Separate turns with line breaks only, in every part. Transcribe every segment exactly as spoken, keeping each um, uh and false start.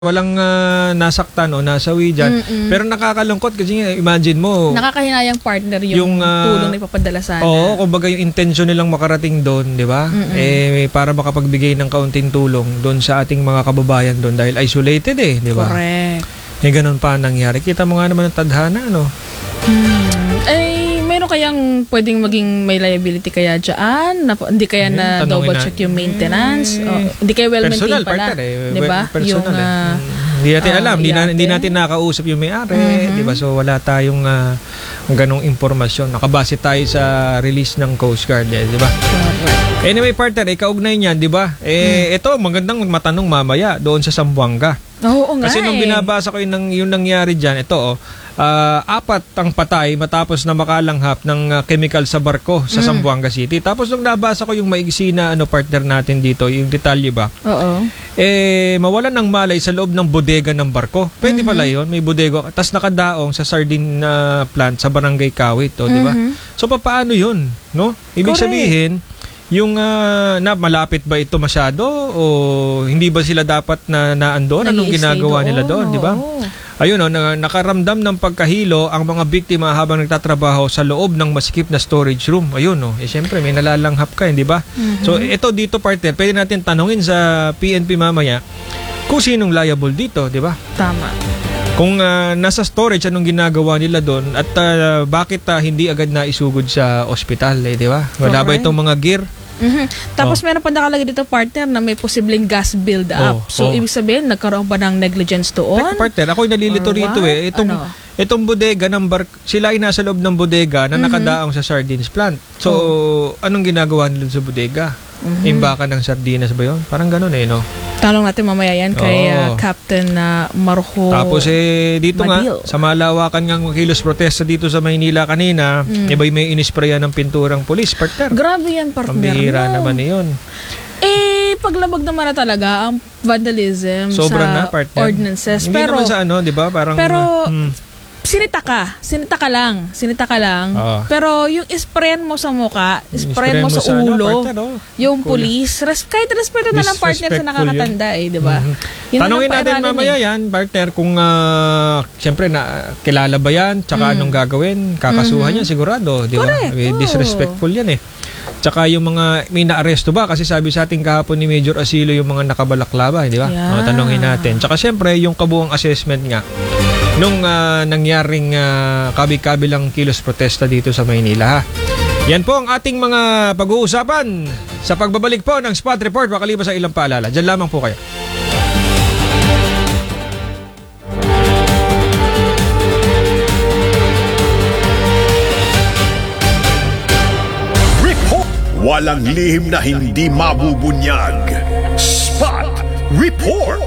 Walang ah, nasaktan o nasawi dyan.
Mm-mm.
Pero nakakalungkot kasi nga, imagine mo.
Nakakahinayang partner yung,
Yung, ah,
tulong na ipapadala sana.
Oo, kumbaga yung intention nilang makarating doon, di ba?
Mm-mm.
Eh, para makapagbigay ng kaunting tulong doon sa ating mga kababayan doon dahil isolated eh, di ba?
Correct.
Eh, ganun pa nangyari. Kita mo nga naman ang tadhana, no?
Hmm. Eh, meron kayang pwedeng maging may liability kaya dyan? Na, hindi kaya
Hmm,
na
tanungin
double
na-
check yung maintenance?
Hmm.
O, hindi kayo well
Personal,
maintained pala.
partner eh.
Di ba?
Well, personal
Yung,
eh.
ah,
Mm. Hindi natin
ah,
alam, hindi, na, hindi
yate.
natin nakausap yung may-ari,
Mhm.
di ba? So wala tayong ah, ganong impormasyon. Nakabase tayo sa release ng Coast Guard, eh, di ba?
correct.
Anyway, partner, eh, kaugnay niyan, di ba? Eh, ito, magandang matanong mamaya doon sa Zamboanga.
Oo nga
Kasi nung
eh.
binabasa ko yung, yung nangyari dyan, ito, oh, ah, apat ang patay matapos na makalanghap ng ah, chemical sa barko sa
Mm.
Zamboanga City. Tapos nung nabasa ko yung maigsi na ano, partner natin dito, yung detalye ba,
Oo.
eh, mawalan ng malay sa loob ng bodega ng barko. Pwede pala yun, may bodega. Tapos nakadaong sa sardine na plant sa Barangay Kawit, oh, di ba?
Mhm.
So, paano yun? No? Ibig
Correct.
sabihin, yung ah, na malapit ba ito masyado o hindi ba sila dapat na naandon? Anong
Nag-i-stay
ginagawa nila doon, di ba?
Oo.
Ayun, oh, na, nakaramdam ng pagkahilo ang mga biktima habang nagtatrabaho sa loob ng masikip na storage room. Ayun, oh, eh, syempre may nalalanghap ka, hindi ba?
Mhm.
So, ito dito, partner, pwede natin tanungin sa P N P mamaya kung sinong liable dito, di ba?
Tama.
Kung ah, nasa storage, anong ginagawa nila doon at ah, bakit ah, hindi agad na isugod sa ospital, eh, di ba? Wala ba
Correct.
itong mga gear?
Mhm. Tapos meron pa nakalagay dito, partner, na may posibleng gas build-up.
Oh,
so,
oh.
ibig sabihin, nagkaroon ba ng negligence doon?
Teka, partner, ako'y nalilito
Or
rito
what?
eh. Itong,
Ano?
itong bodega ng bar, sila ay nasa loob ng bodega na
Mhm.
nakadaong sa sardines plant. So, anong ginagawa nila sa bodega?
Mhm.
Imbakan ng sardinas ba yun? Parang ganun eh, no?
Tanong natin mamaya yan kay
Oo.
uh, Captain na Marjo.
Tapos eh, dito
Madil.
nga, sa malawakan ng kilos protesta dito sa Maynila kanina,
Mm.
iba may inisprayan ng pinturang pulis, partner.
Grabe yan, partner.
Pambihira
No.
naman yun.
Eh, paglabag naman na talaga ang vandalism
Sobra
sa
na, partner.
ordinances.
Hindi
pero,
naman sa ano, di ba? Parang,
pero,
hmm.
sinita ka. Sinita ka lang. Sinita ka lang.
Oo.
Pero yung isprayan mo sa muka, isprayan
Isprayan
mo
mo
sa
sa ano,
ulo,
partner, oh.
yung
Kulang.
police, res- kahit respeto na ng partner sa
Disrespectful
nakakatanda eh, di ba?
Mhm.
Yun na
Tanungin
lang
natin
pairalan
mamaya
eh.
yan, partner, kung ah, siyempre na kilala ba yan, tsaka
Mm.
anong gagawin, kakasuhan
Mhm.
yan sigurado, di ba?
Correct,
Eh,
oo.
Disrespectful yan eh. Tsaka yung mga, may naaresto ba? Kasi sabi sa ating kahapon ni Major Asilo yung mga nakabalaklava, di ba?
Yeah.
O, tanungin natin. Tsaka siyempre, yung kabuang assessment nga, nung ah, nangyaring ah, kabi-kabilang kilos protesta dito sa Maynila, ha? Yan po ang ating mga pag-uusapan sa pagbabalik po ng Spot Report makalipas sa ilang paalala. Diyan lamang po kayo.
Report. Walang lihim na hindi mabubunyag. Spot Report.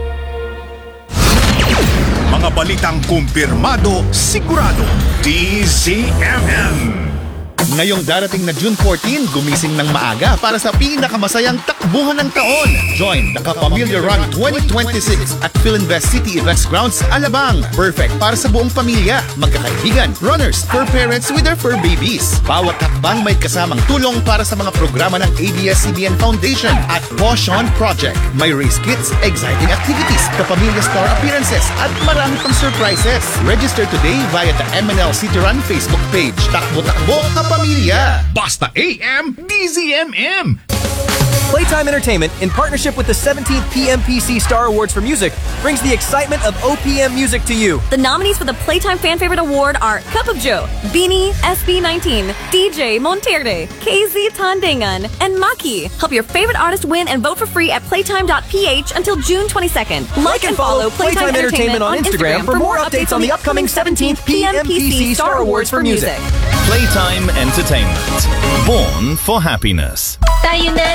Mga balitang kumpirmado, sigurado. D Z M M.
Ngayong darating na June fourteen, gumising ng maaga para sa pinakamasayang takbuhan ng taon. Join the Kapamilya Run twenty twenty-six at Philinvest City Events Grounds, Alabang. Perfect para sa buong pamilya, magkakaibigan, runners, fur parents with their fur babies. Bawat hakbang may kasamang tulong para sa mga programa ng A B S C B N Foundation at Poshon Project. May race kits, exciting activities, kapamilya star appearances at marami pang surprises. Register today via the M N L City Run Facebook page. Takbo-takbo kapamilya!
Basta A M, D Z M M.
Playtime Entertainment, in partnership with the seventeenth P M P C Star Awards for Music, brings the excitement of O P M music to you.
The nominees for the Playtime Fan Favorite Award are Cup of Joe, Beanie, S B nineteen, D J Monterde, K Z Tandangan, and Maki. Help your favorite artist win and vote for free at playtime dot p h until June twenty-second.
Like and follow Playtime Entertainment on Instagram for more updates on the upcoming seventeenth P M P C Star Awards for Music.
Playtime Entertainment. Born for happiness.
Tayo na